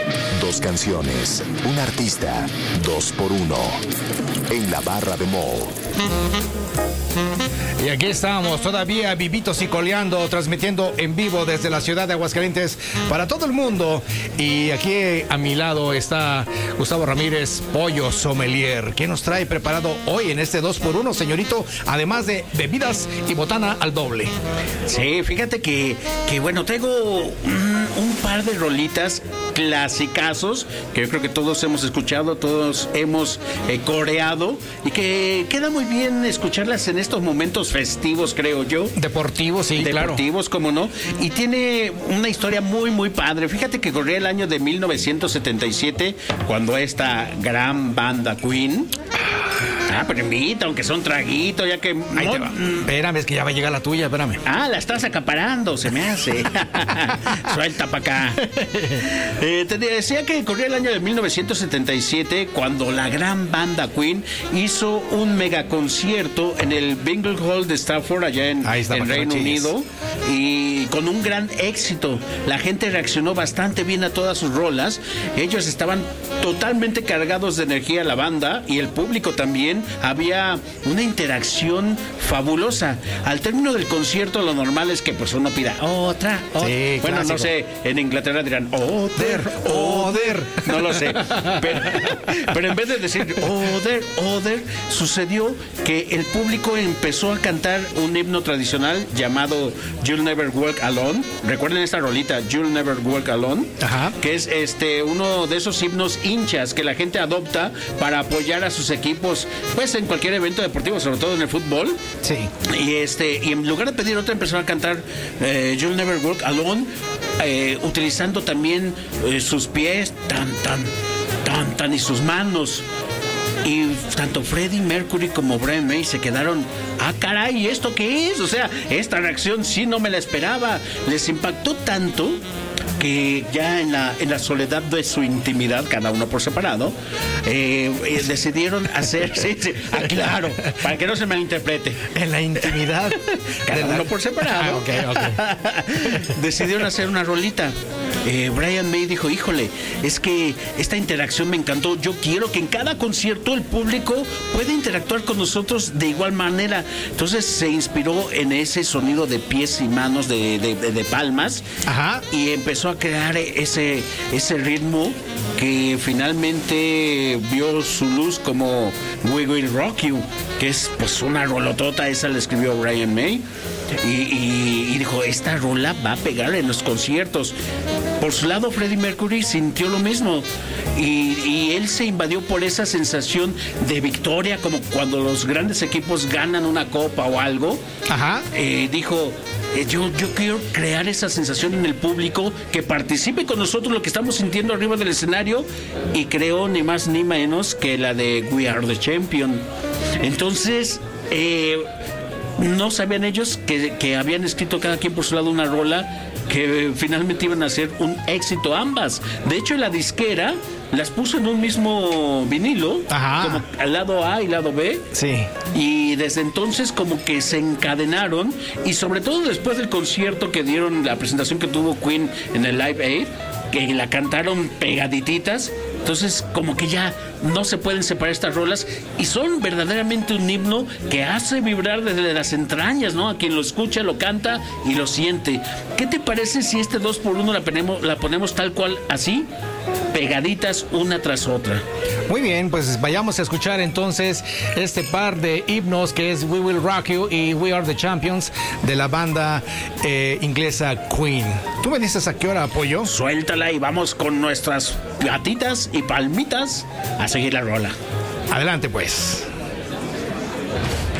Dos canciones, un artista, 2x1. En la barra de Mo. Y aquí estamos, todavía vivitos y coleando, transmitiendo en vivo desde la ciudad de Aguascalientes para todo el mundo. Y aquí a mi lado está Gustavo Ramírez, Pollo Sommelier. ¿Qué nos trae preparado hoy en este 2x1, señorito? Además de bebidas y botana al doble. Sí, fíjate que bueno, traigo un par de rolitas clasicazos que yo creo que todos hemos escuchado, todos hemos coreado y que queda muy bien escucharlas en estos momentos festivos, creo yo. Deportivos, sí, Deportivos, claro. como no. Y tiene una historia muy, muy padre. Fíjate que corría el año de 1977 cuando esta gran banda Queen... pero invita, aunque sea un traguito, ya que... Ahí te va. Espérame, es que ya va a llegar la tuya, espérame. La estás acaparando, se me hace. Suelta para acá. Te decía que corría el año de 1977 cuando la gran banda Queen hizo un megaconcierto en el Bingley Hall de Stafford, allá en Reino Unido, y con un gran éxito. La gente reaccionó bastante bien a todas sus rolas. Ellos estaban totalmente cargados de energía, la banda, y el público también. Había una interacción fabulosa. Al término del concierto, lo normal es que pues uno pida otra. Sí, bueno, clásico. no sé, en Inglaterra dirán other. No lo sé. Pero en vez de decir other, sucedió que el público empezó a cantar un himno tradicional llamado You'll Never Walk Alone. Recuerden esta rolita, You'll Never Walk Alone. Ajá. Que es uno de esos himnos hinchas que la gente adopta para apoyar a sus equipos, pues en cualquier evento deportivo, sobre todo en el fútbol. Sí. Y en lugar de pedir otra, empezaron a cantar You'll Never Walk Alone, utilizando también sus pies, tan, y sus manos. Y tanto Freddie Mercury como Brian May se quedaron, caray, ¿esto qué es? O sea, esta reacción sí no me la esperaba. Les impactó tanto que ya en la soledad de su intimidad, cada uno por separado, decidieron hacer, claro, para que no se malinterprete. En la intimidad. Cada uno por separado. Okay. Decidieron hacer una rolita. Brian May dijo, híjole, es que esta interacción me encantó. Yo quiero que en cada concierto el público pueda interactuar con nosotros de igual manera. Entonces se inspiró en ese sonido de pies y manos, de palmas. Ajá. Y empezó a crear ese ritmo que finalmente vio su luz como We Will Rock You, que es pues una rolotota. Esa la escribió Brian May y dijo, esta rola va a pegar en los conciertos. Por su lado, Freddie Mercury sintió lo mismo y él se invadió por esa sensación de victoria, como cuando los grandes equipos ganan una copa o algo. Ajá. Dijo, yo quiero crear esa sensación en el público, que participe con nosotros lo que estamos sintiendo arriba del escenario, y creó ni más ni menos que la de We Are the Champion. Entonces, no sabían ellos que habían escrito cada quien por su lado una rola que finalmente iban a ser un éxito ambas. De hecho, la disquera las puso en un mismo vinilo. Ajá. Como al lado A y lado B. Sí. Y desde entonces como que se encadenaron, y sobre todo después del concierto que dieron, la presentación que tuvo Queen en el Live Aid, que la cantaron pegadititas. Entonces como que ya no se pueden separar estas rolas, y son verdaderamente un himno que hace vibrar desde las entrañas, ¿no? A quien lo escucha, lo canta y lo siente. ¿Qué te parece si este 2x1 la ponemos tal cual, así, pegaditas una tras otra? Muy bien, pues vayamos a escuchar entonces este par de himnos, que es We Will Rock You y We Are the Champions, de la banda inglesa Queen. ¿Tú me dices a qué hora, Pollo? Suéltala y vamos con nuestras gatitas y palmitas a seguir la rola. Adelante, pues.